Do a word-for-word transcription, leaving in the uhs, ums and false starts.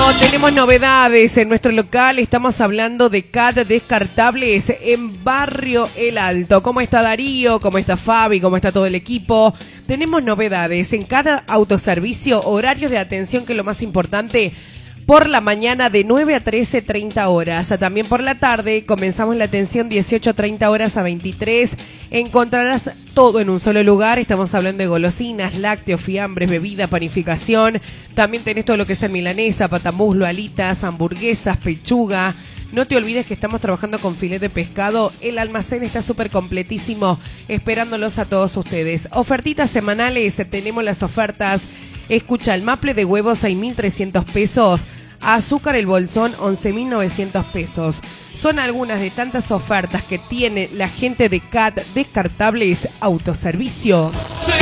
tenemos novedades en nuestro local. Estamos hablando de C A D Descartables en Barrio El Alto. ¿Cómo está Darío? ¿Cómo está Fabi? ¿Cómo está todo el equipo? Tenemos novedades en cada autoservicio, horarios de atención, que es lo más importante. Por la mañana de nueve a trece, treinta horas. También por la tarde comenzamos la atención dieciocho, treinta horas a veintitrés. Encontrarás todo en un solo lugar. Estamos hablando de golosinas, lácteos, fiambres, bebida, panificación. También tenés todo lo que es en milanesa, patamuslo, alitas, hamburguesas, pechuga. No te olvides que estamos trabajando con filet de pescado. El almacén está súper completísimo, esperándolos a todos ustedes. Ofertitas semanales, tenemos las ofertas. Escucha, el maple de huevos, seis mil trescientos pesos. Azúcar el bolsón, once mil novecientos pesos. Son algunas de tantas ofertas que tiene la gente de C A D Descartables Autoservicio.